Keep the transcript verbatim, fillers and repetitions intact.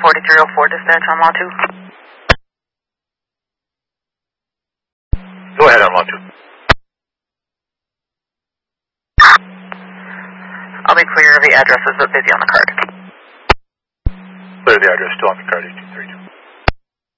forty-three oh four dispatch on law two. Go ahead on law two. I'll be clear, the address is busy on the card. Clear the address, still on the card, eighteen thirty-two.